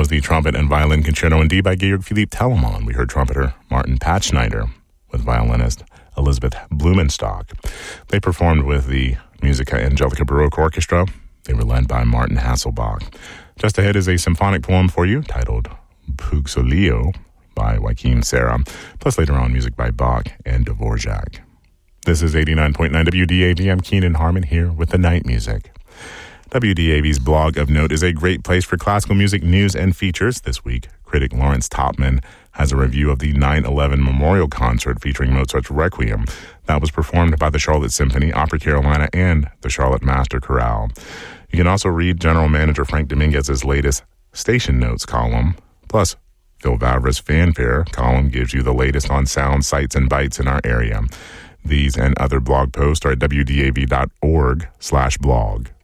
was the Trumpet and Violin Concerto in D by Georg Philipp Telemann. We heard trumpeter Martin Patschneider with violinist Elizabeth Blumenstock. They performed with the Musica Angelica Baroque Orchestra. They were led by Martin Hasselbach. Just ahead is a symphonic poem for you titled Puxolio by Joaquin Serra, plus later on music by Bach and Dvorak. This is 89.9 WDAV. I'm Keenan Harmon here with the night music. WDAV's blog of note is a great place for classical music news and features. This week, critic Lawrence Topman has a review of the 9/11 Memorial Concert featuring Mozart's Requiem that was performed by the Charlotte Symphony, Opera Carolina, and the Charlotte Master Chorale. You can also read General Manager Frank Dominguez's latest Station Notes column. Plus, Phil Vavra's Fanfare column gives you the latest on sound, sights, and bites in our area. These and other blog posts are at wdav.org/blog.